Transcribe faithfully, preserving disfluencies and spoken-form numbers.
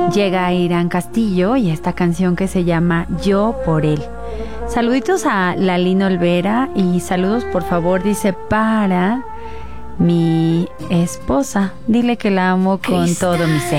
llega Irán Castillo y esta canción que se llama Yo por él. Saluditos a Lalina Olvera y saludos por favor, dice, para mi esposa. Dile que la amo con todo mi ser.